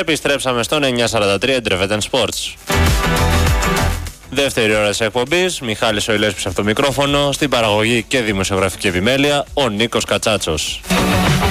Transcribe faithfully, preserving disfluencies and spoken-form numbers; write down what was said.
Επιστρέψαμε στον εννιακόσια σαράντα τρία Interveten Sports. Δεύτερη ώρα της εκπομπής, Μιχάλης Οηλέσπης από το μικρόφωνο, στην παραγωγή και δημοσιογραφική επιμέλεια, ο Νίκος Κατσάτσος.